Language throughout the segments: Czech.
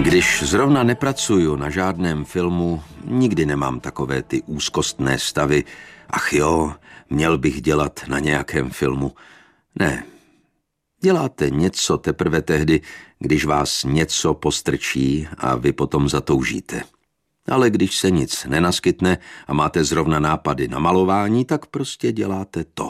Když zrovna nepracuju na žádném filmu, nikdy nemám takové ty úzkostné stavy. Ach jo, měl bych dělat na nějakém filmu. Ne, děláte něco teprve tehdy, když vás něco postrčí a vy potom zatoužíte. Ale když se nic nenaskytne a máte zrovna nápady na malování, tak prostě děláte to.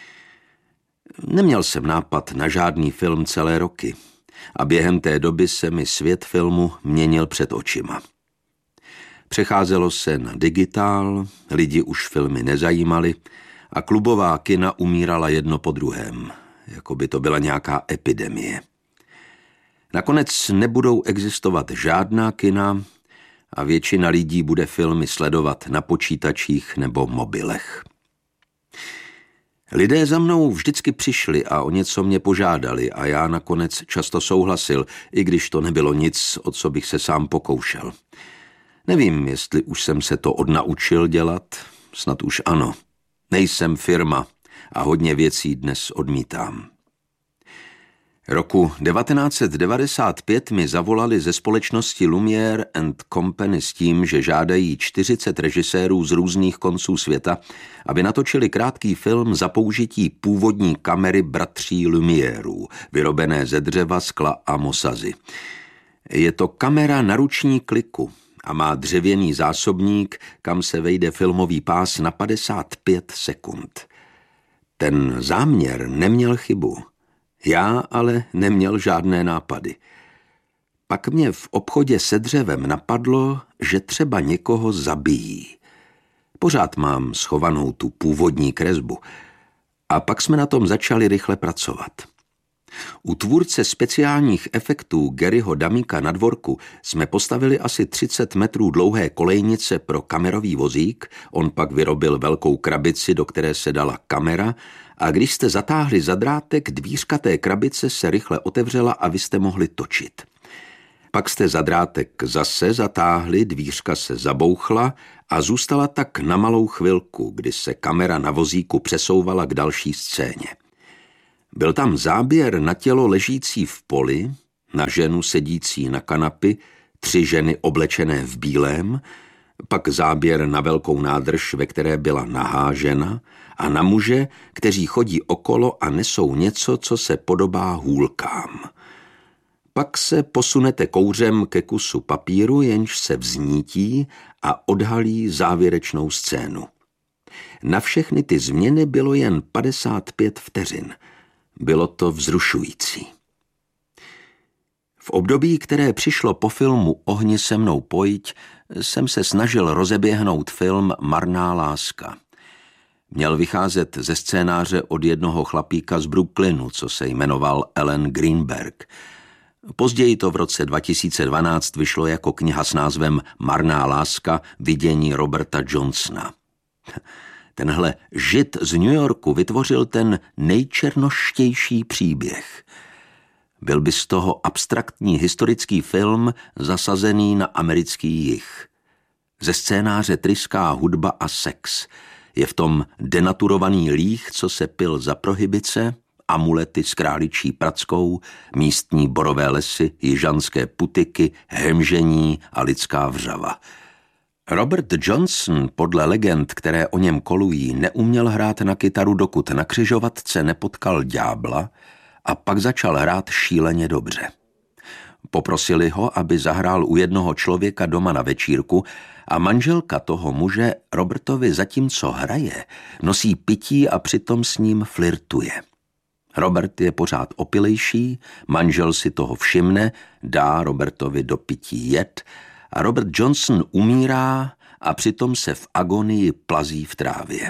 Neměl jsem nápad na žádný film celé roky a během té doby se mi svět filmu měnil před očima. Přecházelo se na digitál, lidi už filmy nezajímali a klubová kina umírala jedno po druhém, jako by to byla nějaká epidemie. Nakonec nebudou existovat žádná kina a většina lidí bude filmy sledovat na počítačích nebo mobilech. Lidé za mnou vždycky přišli a o něco mě požádali a já nakonec často souhlasil, i když to nebylo nic, o co bych se sám pokoušel. Nevím, jestli už jsem se to odnaučil dělat, snad už ano. Nejsem firma a hodně věcí dnes odmítám. Roku 1995 mi zavolali ze společnosti Lumière and Company s tím, že žádají 40 režisérů z různých konců světa, aby natočili krátký film za použití původní kamery bratří Lumiérů, vyrobené ze dřeva, skla a mosazy. Je to kamera na ruční kliku a má dřevěný zásobník, kam se vejde filmový pás na 55 sekund. Ten záměr neměl chybu. Já ale neměl žádné nápady. Pak mě v obchodě se dřevem napadlo, že třeba někoho zabijí. Pořád mám schovanou tu původní kresbu. A pak jsme na tom začali rychle pracovat. U tvůrce speciálních efektů Garyho Damika na dvorku jsme postavili asi 30 metrů dlouhé kolejnice pro kamerový vozík, on pak vyrobil velkou krabici, do které se dala kamera, a když jste zatáhli za drátek, dvířka té krabice se rychle otevřela a vy jste mohli točit. Pak jste za drátek zase zatáhli, dvířka se zabouchla a zůstala tak na malou chvilku, kdy se kamera na vozíku přesouvala k další scéně. Byl tam záběr na tělo ležící v poli, na ženu sedící na kanapy, 3 ženy oblečené v bílém, pak záběr na velkou nádrž, ve které byla nahá žena, a na muže, kteří chodí okolo a nesou něco, co se podobá hůlkám. Pak se posunete kouřem ke kusu papíru, jenž se vznítí a odhalí závěrečnou scénu. Na všechny ty změny bylo jen 55 vteřin. Bylo to vzrušující. V období, které přišlo po filmu Ohni se mnou pojď, jsem se snažil rozeběhnout film Marná láska. Měl vycházet ze scénáře od jednoho chlapíka z Brooklynu, co se jmenoval Alan Greenberg. Později to v roce 2012 vyšlo jako kniha s názvem Marná láska, vidění Roberta Johnsona. Tenhle žid z New Yorku vytvořil ten nejčernoštější příběh. Byl by z toho abstraktní historický film zasazený na americký jih. Ze scénáře tryská hudba a sex. Je v tom denaturovaný líh, co se pil za prohibice, amulety s králičí prackou, místní borové lesy, jižanské putiky, hemžení a lidská vřava. Robert Johnson, podle legend, které o něm kolují, neuměl hrát na kytaru, dokud na křižovatce nepotkal ďábla a pak začal hrát šíleně dobře. Poprosili ho, aby zahrál u jednoho člověka doma na večírku a manželka toho muže Robertovi zatímco hraje, nosí pití a přitom s ním flirtuje. Robert je pořád opilejší, manžel si toho všimne, dá Robertovi do pití jed a Robert Johnson umírá a přitom se v agonii plazí v trávě.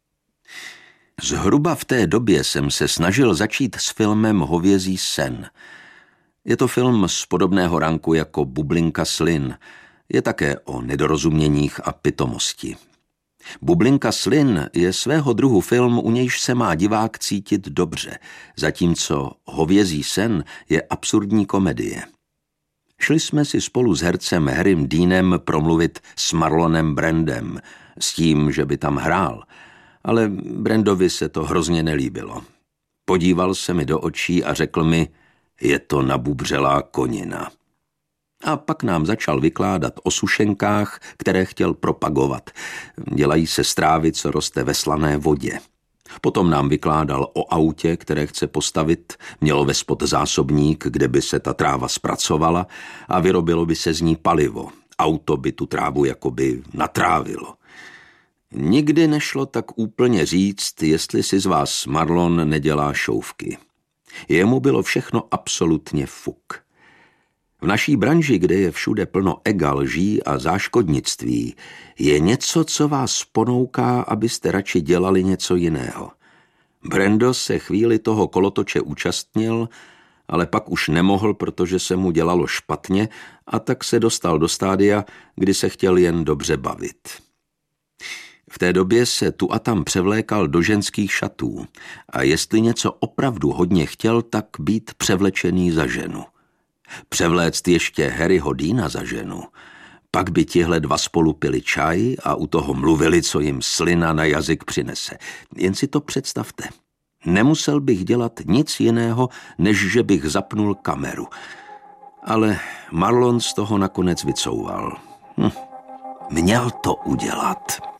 Zhruba v té době jsem se snažil začít s filmem Hovězí sen. Je to film z podobného ranku jako Bublinka slin. Je také o nedorozuměních a pitomosti. Bublinka slin je svého druhu film, u nějž se má divák cítit dobře, zatímco Hovězí sen je absurdní komedie. Šli jsme si spolu s hercem Harrym Deanem promluvit s Marlonem Brandem, s tím, že by tam hrál, ale Brandovi se to hrozně nelíbilo. Podíval se mi do očí a řekl mi, je to nabubřelá konina. A pak nám začal vykládat o sušenkách, které chtěl propagovat. Dělají se z trávy, co roste ve slané vodě. Potom nám vykládal o autě, které chce postavit, mělo vespod zásobník, kde by se ta tráva zpracovala a vyrobilo by se z ní palivo. Auto by tu trávu jakoby natrávilo. Nikdy nešlo tak úplně říct, jestli si z vás Marlon nedělá šouvky. Jemu bylo všechno absolutně fuk. V naší branži, kde je všude plno ega, lží a záškodnictví, je něco, co vás ponouká, abyste radši dělali něco jiného. Brando se chvíli toho kolotoče účastnil, ale pak už nemohl, protože se mu dělalo špatně, a tak se dostal do stádia, kdy se chtěl jen dobře bavit. V té době se tu a tam převlékal do ženských šatů a jestli něco opravdu hodně chtěl, tak být převlečený za ženu. Převléct ještě Harryho Deana za ženu, pak by tihle dva spolu pili čaj a u toho mluvili, co jim slina na jazyk přinese. Jen si to představte. Nemusel bych dělat nic jiného, než že bych zapnul kameru. Ale Marlon z toho nakonec vycouval. Měl to udělat.